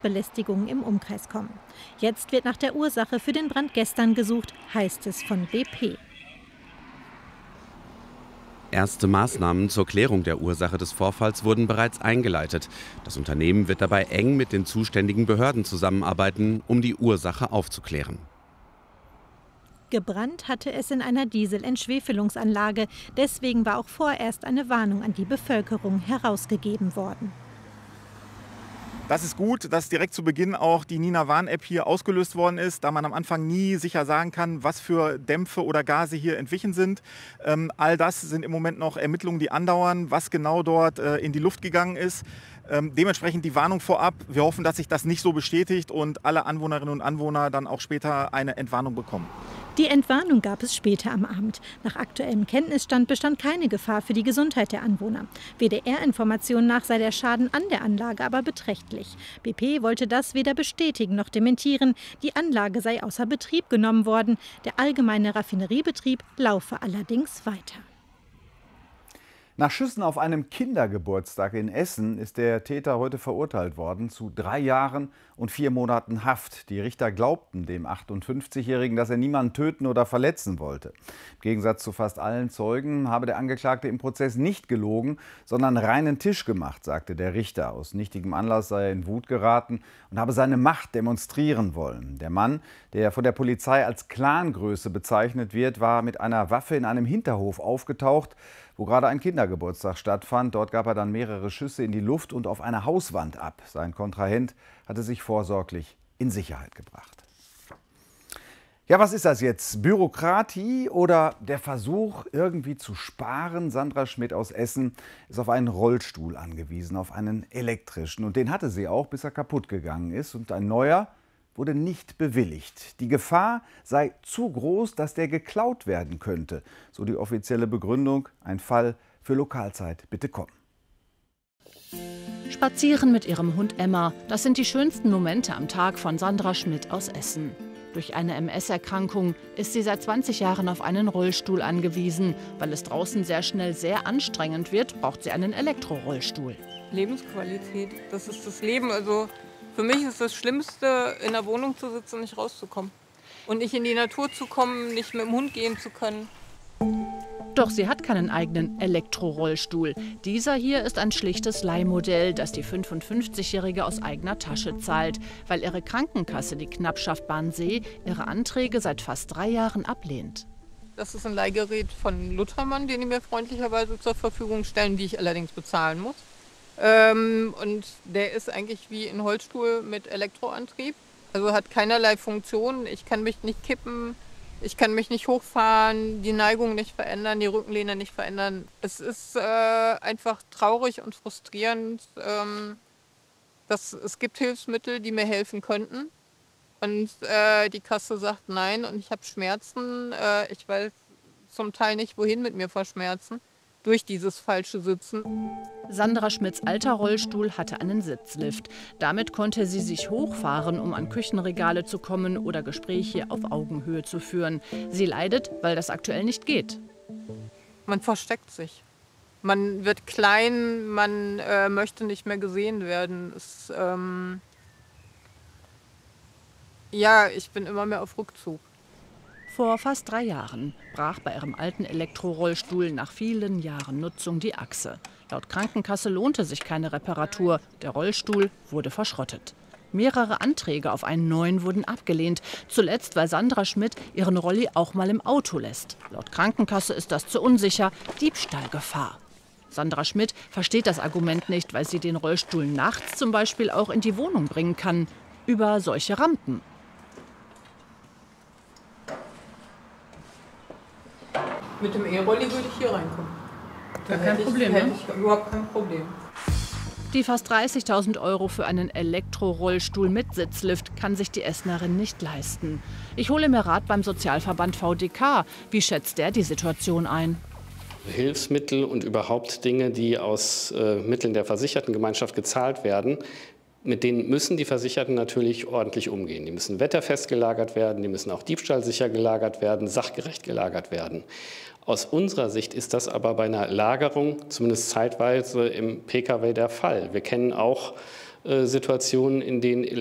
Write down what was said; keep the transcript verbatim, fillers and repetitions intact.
Belästigungen im Umkreis kommen. Jetzt wird nach der Ursache für den Brand gestern gesucht, heißt es von B P. Erste Maßnahmen zur Klärung der Ursache des Vorfalls wurden bereits eingeleitet. Das Unternehmen wird dabei eng mit den zuständigen Behörden zusammenarbeiten, um die Ursache aufzuklären. Gebrannt hatte es in einer Dieselentschwefelungsanlage. Deswegen war auch vorerst eine Warnung an die Bevölkerung herausgegeben worden. Das ist gut, dass direkt zu Beginn auch die Nina Warn-App hier ausgelöst worden ist, da man am Anfang nie sicher sagen kann, was für Dämpfe oder Gase hier entwichen sind. Ähm, all das sind im Moment noch Ermittlungen, die andauern, was genau dort äh, in die Luft gegangen ist. Ähm, dementsprechend die Warnung vorab. Wir hoffen, dass sich das nicht so bestätigt und alle Anwohnerinnen und Anwohner dann auch später eine Entwarnung bekommen. Die Entwarnung gab es später am Abend. Nach aktuellem Kenntnisstand bestand keine Gefahr für die Gesundheit der Anwohner. W D R-Informationen nach sei der Schaden an der Anlage aber beträchtlich. B P wollte das weder bestätigen noch dementieren. Die Anlage sei außer Betrieb genommen worden. Der allgemeine Raffineriebetrieb laufe allerdings weiter. Nach Schüssen auf einem Kindergeburtstag in Essen ist der Täter heute verurteilt worden zu drei Jahren und vier Monaten Haft. Die Richter glaubten dem achtundfünfzigjährigen, dass er niemanden töten oder verletzen wollte. Im Gegensatz zu fast allen Zeugen habe der Angeklagte im Prozess nicht gelogen, sondern reinen Tisch gemacht, sagte der Richter. Aus nichtigem Anlass sei er in Wut geraten und habe seine Macht demonstrieren wollen. Der Mann, der von der Polizei als Clangröße bezeichnet wird, war mit einer Waffe in einem Hinterhof aufgetaucht, wo gerade ein Kindergeburtstag stattfand. Dort gab er dann mehrere Schüsse in die Luft und auf eine Hauswand ab. Sein Kontrahent hatte sich vorsorglich in Sicherheit gebracht. Ja, was ist das jetzt? Bürokratie oder der Versuch, irgendwie zu sparen? Sandra Schmidt aus Essen ist auf einen Rollstuhl angewiesen, auf einen elektrischen. Und den hatte sie auch, bis er kaputt gegangen ist. Und ein neuer wurde nicht bewilligt. Die Gefahr sei zu groß, dass der geklaut werden könnte. So die offizielle Begründung. Ein Fall für Lokalzeit. Bitte kommen. Spazieren mit ihrem Hund Emma. Das sind die schönsten Momente am Tag von Sandra Schmidt aus Essen. Durch eine M S-Erkrankung ist sie seit zwanzig Jahren auf einen Rollstuhl angewiesen. Weil es draußen sehr schnell sehr anstrengend wird, braucht sie einen Elektrorollstuhl. Lebensqualität, das ist das Leben. Also für mich ist das Schlimmste, in der Wohnung zu sitzen und nicht rauszukommen. Und nicht in die Natur zu kommen, nicht mit dem Hund gehen zu können. Doch sie hat keinen eigenen Elektrorollstuhl. Dieser hier ist ein schlichtes Leihmodell, das die fünfundfünfzigjährige aus eigener Tasche zahlt, weil ihre Krankenkasse, die Knappschaft Bahnsee, ihre Anträge seit fast drei Jahren ablehnt. Das ist ein Leihgerät von Luthermann, den die mir freundlicherweise zur Verfügung stellen, die ich allerdings bezahlen muss. Ähm, und der ist eigentlich wie ein Holzstuhl mit Elektroantrieb. Also hat keinerlei Funktion. Ich kann mich nicht kippen, ich kann mich nicht hochfahren, die Neigung nicht verändern, die Rückenlehne nicht verändern. Es ist äh, einfach traurig und frustrierend. Ähm, dass es gibt Hilfsmittel, die mir helfen könnten. Und äh, die Kasse sagt nein und ich habe Schmerzen. Äh, ich weiß zum Teil nicht, wohin mit mir vor Schmerzen. Durch dieses falsche Sitzen. Sandra Schmidts alter Rollstuhl hatte einen Sitzlift. Damit konnte sie sich hochfahren, um an Küchenregale zu kommen oder Gespräche auf Augenhöhe zu führen. Sie leidet, weil das aktuell nicht geht. Man versteckt sich. Man wird klein, man äh, möchte nicht mehr gesehen werden. Es, ähm ja, ich bin immer mehr auf Rückzug. Vor fast drei Jahren brach bei ihrem alten Elektrorollstuhl nach vielen Jahren Nutzung die Achse. Laut Krankenkasse lohnte sich keine Reparatur. Der Rollstuhl wurde verschrottet. Mehrere Anträge auf einen neuen wurden abgelehnt. Zuletzt, weil Sandra Schmidt ihren Rolli auch mal im Auto lässt. Laut Krankenkasse ist das zu unsicher. Diebstahlgefahr. Sandra Schmidt versteht das Argument nicht, weil sie den Rollstuhl nachts zum Beispiel auch in die Wohnung bringen kann. Über solche Rampen. Mit dem E-Rolli würde ich hier reinkommen. Da kein Problem, hätte ne? ich überhaupt kein Problem. Die fast dreißigtausend Euro für einen Elektrorollstuhl mit Sitzlift kann sich die Essenerin nicht leisten. Ich hole mir Rat beim Sozialverband V D K. Wie schätzt der die Situation ein? Hilfsmittel und überhaupt Dinge, die aus äh, Mitteln der Versichertengemeinschaft gezahlt werden, mit denen müssen die Versicherten natürlich ordentlich umgehen. Die müssen wetterfest gelagert werden, die müssen auch diebstahlsicher gelagert werden, sachgerecht gelagert werden. Aus unserer Sicht ist das aber bei einer Lagerung, zumindest zeitweise im Pkw, der Fall. Wir kennen auch äh, Situationen, in denen